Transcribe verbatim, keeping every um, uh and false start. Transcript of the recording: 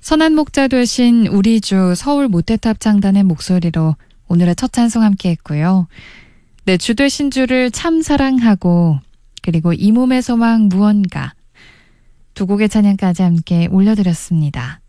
선한 목자 되신 우리 주 서울 모태탑 장단의 목소리로 오늘의 첫 찬송 함께 했고요. 내 주 되신 주를 참 사랑하고 그리고 이 몸의 소망 무언가 두 곡의 찬양까지 함께 올려드렸습니다.